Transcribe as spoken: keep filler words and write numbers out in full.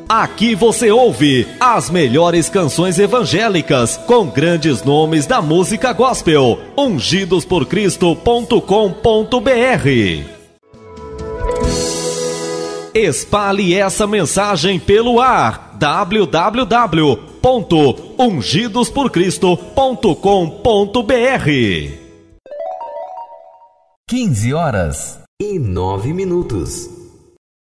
Aqui você ouve as melhores canções evangélicas com grandes nomes da música gospel. ungidos por cristo ponto com ponto b r. Espalhe essa mensagem pelo ar. w w w ponto ungidos por cristo ponto com ponto b r. quinze horas e nove minutos.